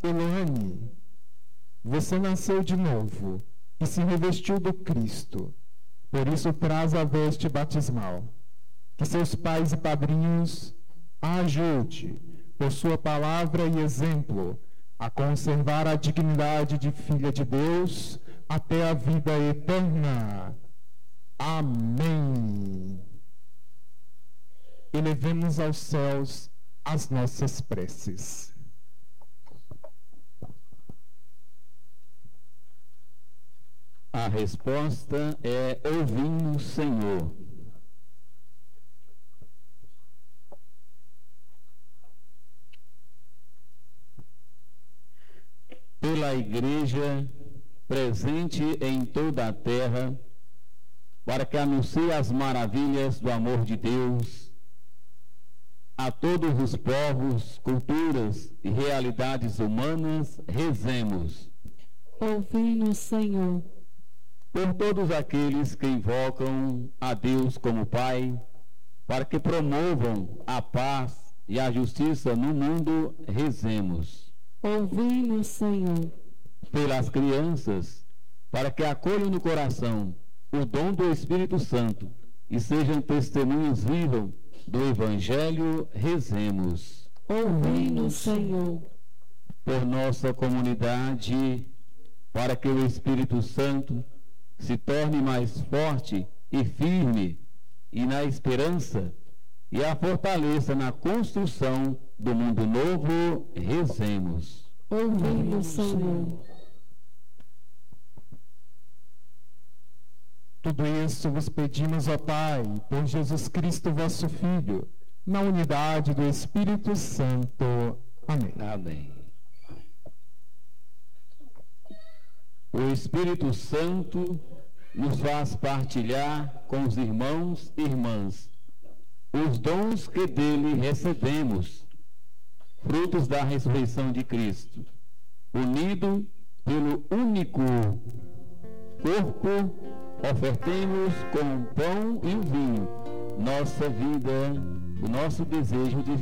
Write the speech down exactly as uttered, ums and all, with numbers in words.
Eloane, você nasceu de novo e se revestiu do Cristo. Por isso traz a veste batismal. Que seus pais e padrinhos a ajude, por sua palavra e exemplo, a conservar a dignidade de filha de Deus até a vida eterna. Amém. Elevemos aos céus as nossas preces. A resposta é: ouvimos, Senhor. Pela Igreja presente em toda a terra, para que anuncie as maravilhas do amor de Deus a todos os povos, culturas e realidades humanas, rezemos. Ouvi-nos, Senhor. Por todos aqueles que invocam a Deus como Pai, para que promovam a paz e a justiça no mundo, rezemos. Ouvi-nos, Senhor. Pelas crianças, para que acolham no coração o dom do Espírito Santo e sejam testemunhos vivos do Evangelho, rezemos. Ouvi-nos, Senhor. Por nossa comunidade, para que o Espírito Santo se torne mais forte e firme e na esperança e a fortaleça na construção do mundo novo, rezemos. Ouvi-nos, Senhor. Tudo isso vos pedimos, ó Pai, por Jesus Cristo, vosso Filho, na unidade do Espírito Santo. Amém. Amém. O Espírito Santo nos faz partilhar com os irmãos e irmãs os dons que dele recebemos, frutos da ressurreição de Cristo, unido pelo único corpo, ofertemos com o pão e o vinho nossa vida, o nosso desejo de viver.